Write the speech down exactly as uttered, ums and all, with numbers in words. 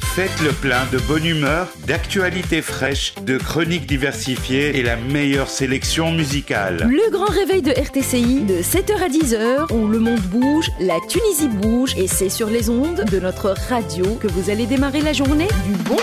Faites le plein de bonne humeur, d'actualités fraîches, de chroniques diversifiées et la meilleure sélection musicale. Le grand réveil de R T C I, de sept heures à dix heures, où le monde bouge, la Tunisie bouge, et c'est sur les ondes de notre radio que vous allez démarrer la journée du bon